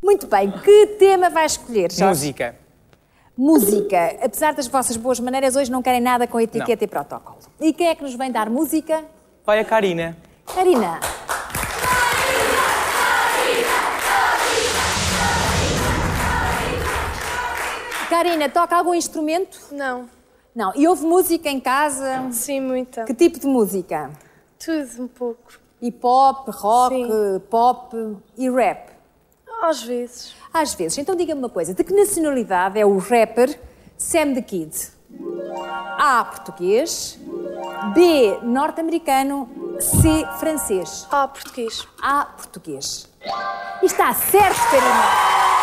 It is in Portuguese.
Muito bem, que tema vai escolher, Jorge? Música. Música. Apesar das vossas boas maneiras, hoje não querem nada com etiqueta e protocolo. E quem é que nos vem dar música? Vai a Karina. Karina. Karina, toca algum instrumento? Não. Não. E ouve música em casa? Sim, muita. Que tipo de música? Tudo um pouco. Hip hop, rock, Sim. pop e rap? Às vezes. Às vezes. Então diga-me uma coisa, de que nacionalidade é o rapper Sam the Kid? A, português, B, norte-americano, C, francês. Ah, português. A, português. E está certo, Karina.